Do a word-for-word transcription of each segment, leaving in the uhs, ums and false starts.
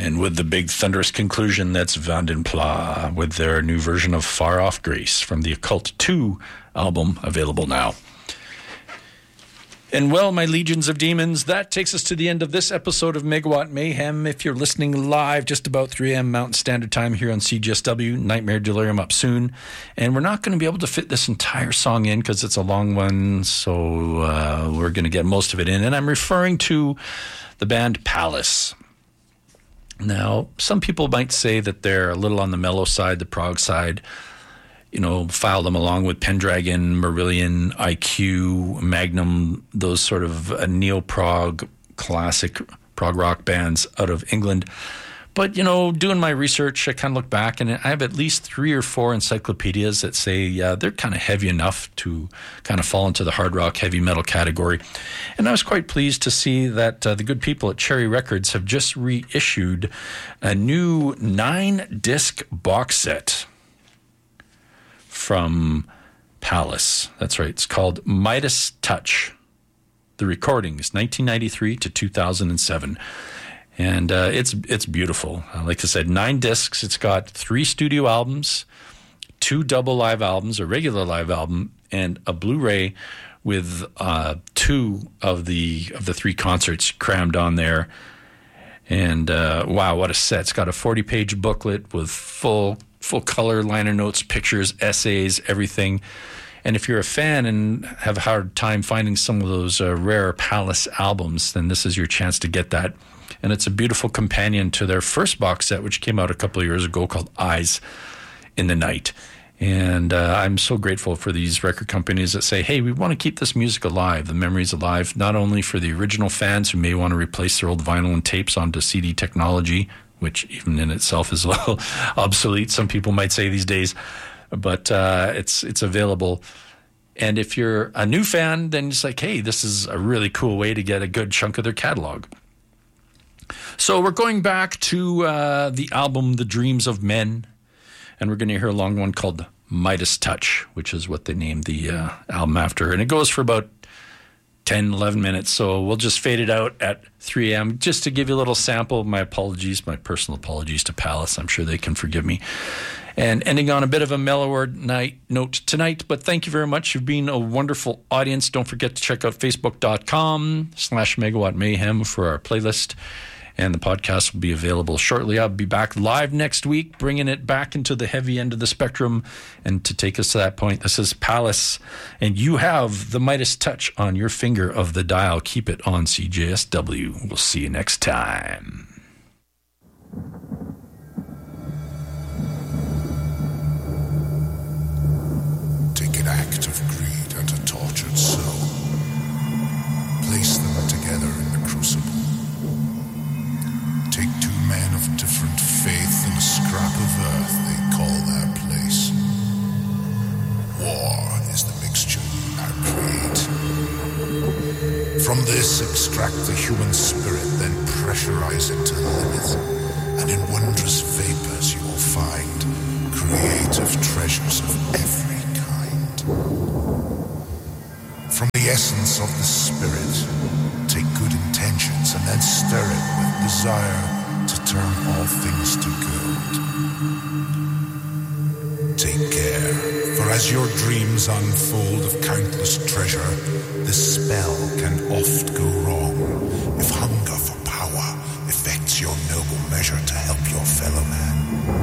And with the big thunderous conclusion, that's Vanden Plas with their new version of Far Off Grace from the Occult two album, available now. And well, my legions of demons, that takes us to the end of this episode of Megawatt Mayhem. If you're listening live, just about three a.m. Mountain Standard Time here on C G S W, Nightmare Delirium up soon. And we're not going to be able to fit this entire song in because it's a long one, so uh, we're going to get most of it in. And I'm referring to the band Palace. Now, some people might say that they're a little on the mellow side, the prog side. You know, file them along with Pendragon, Marillion, I Q, Magnum, those sort of uh, neo-prog, classic prog rock bands out of England. But, you know, doing my research, I kind of look back, and I have at least three or four encyclopedias that say uh, they're kind of heavy enough to kind of fall into the hard rock, heavy metal category. And I was quite pleased to see that uh, the good people at Cherry Records have just reissued a new nine-disc box set from Palace. That's right. It's called Midas Touch. The recordings, nineteen ninety-three to two thousand seven. And uh, it's it's beautiful. Uh, like I said, nine discs. It's got three studio albums, two double live albums, a regular live album, and a Blu-ray with uh, two of the of the three concerts crammed on there. And uh, wow, what a set. It's got a forty-page booklet with full full color liner notes, pictures, essays, everything. And if you're a fan and have a hard time finding some of those uh, rare Palace albums, then this is your chance to get that. And it's a beautiful companion to their first box set, which came out a couple of years ago, called Eyes in the Night. And uh, I'm so grateful for these record companies that say, hey, we want to keep this music alive, the memories alive, not only for the original fans who may want to replace their old vinyl and tapes onto C D technology, which even in itself is a little obsolete, some people might say these days, but uh, it's it's available. And if you're a new fan, then it's like, hey, this is a really cool way to get a good chunk of their catalog. So we're going back to uh, the album The Dreams of Men, and we're going to hear a long one called Midas Touch, which is what they named the uh, album after. And it goes for about ten, eleven minutes, so we'll just fade it out at three a.m. just to give you a little sample. My apologies, my personal apologies to Palace. I'm sure they can forgive me. And ending on a bit of a mellower night note tonight, but thank you very much. You've been a wonderful audience. Don't forget to check out facebook.com slash megawatt mayhem for our playlist. And the podcast will be available shortly. I'll be back live next week, bringing it back into the heavy end of the spectrum. And to take us to that point, this is Palace. And you have the Midas Touch on your finger of the dial. Keep it on C J S W. We'll see you next time. Take an act of greed and a tortured soul. Place them together in the crucible. Take two men of different faith in a scrap of earth they call their place. War is the mixture you now create. From this, extract the human spirit, then pressurize it to the limit. And in wondrous vapors you will find creative treasures of every kind. From the essence of the spirit, take good intentions and then stir it with desire to turn all things to good. Take care, for as your dreams unfold of countless treasure, this spell can oft go wrong if hunger for power affects your noble measure to help your fellow man.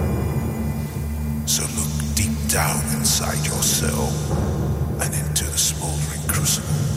So look deep down inside your soul and into the smoldering crucible.